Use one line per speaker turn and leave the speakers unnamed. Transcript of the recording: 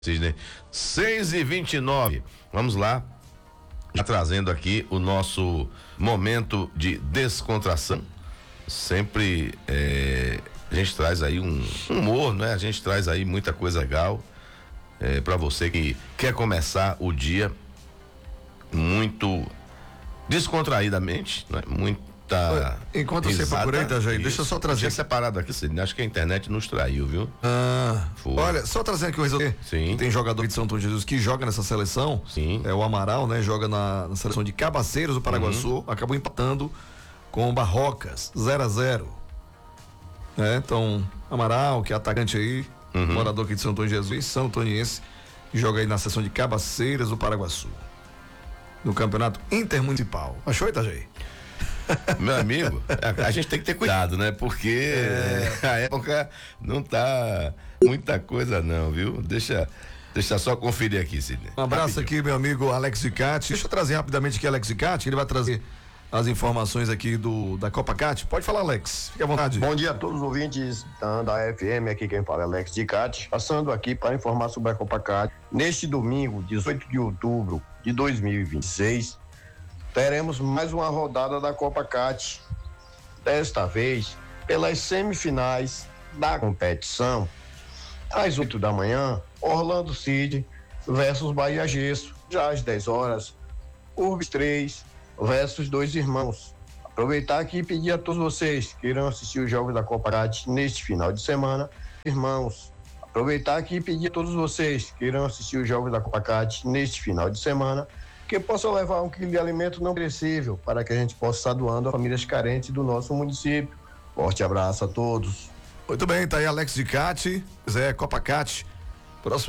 Sidney, 6h29. Vamos lá, já trazendo aqui o nosso momento de descontração. Sempre a gente traz aí um humor, né? A gente traz aí muita coisa legal para você que quer começar o dia muito descontraídamente, né?
Enquanto você procura aí, Itajaí, deixa eu só trazer.
Tinha separado aqui, Sidney. Acho que a internet nos traiu, viu?
Olha, só trazendo aqui o resultado.
Sim.
Tem jogador de São Antônio de Jesus que joga nessa seleção.
Sim.
É o Amaral, né? Joga na seleção de Cabaceiros, do Paraguaçu. Acabou empatando com o Barrocas, 0-0. Então, Amaral, que é atacante aí, morador aqui de São Antônio de Jesus, São Antoniense, que joga aí na seleção de Cabaceiras, do Paraguaçu. No campeonato intermunicipal. Achou, Itajaí?
Meu amigo, a gente tem que ter cuidado, né? Porque a época não tá muita coisa não, viu? Deixa só conferir aqui, Sidney.
Um abraço aqui, meu amigo Alex Icati. Deixa eu trazer rapidamente aqui Alex Icati, ele vai trazer as informações aqui da Copa Cat. Pode falar, Alex, fique à vontade.
Bom dia a todos os ouvintes da FM, aqui quem fala é Alex Icati, passando aqui para informar sobre a Copa Cat. Neste domingo, 18 de outubro de 2026, teremos mais uma rodada da Copa Cat. Desta vez, pelas semifinais da competição, às 8 da manhã, Orlando City versus Bahia Gesso. Já às 10 horas, Urbis 3 versus Dois Irmãos. Aproveitar aqui e pedir a todos vocês que irão assistir os jogos da Copa Cat neste final de semana. Irmãos, aproveitar aqui e pedir a todos vocês que irão assistir os jogos da Copa Cat neste final de semana, que possam levar 1 quilo de alimento não perecível para que a gente possa estar doando a famílias carentes do nosso município. Forte abraço a todos.
Muito bem, tá aí Alex Icati, Copa Cat. Próximo